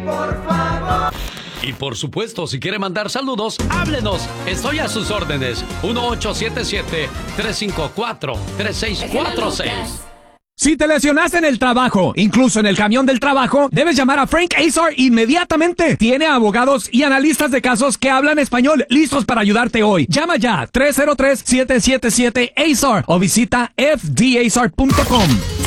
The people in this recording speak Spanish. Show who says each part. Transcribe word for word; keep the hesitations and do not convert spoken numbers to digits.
Speaker 1: Por favor.
Speaker 2: Y por supuesto, si quiere mandar saludos, háblenos. Estoy a sus órdenes. uno ocho siete siete, tres cinco cuatro, tres seis cuatro seis.
Speaker 3: Si te lesionaste en el trabajo, incluso en el camión del trabajo, debes llamar a Frank Azar inmediatamente. Tiene abogados y analistas de casos que hablan español listos para ayudarte hoy. Llama ya tres cero tres, siete siete siete, A Z A R o visita F D A Z A R punto com.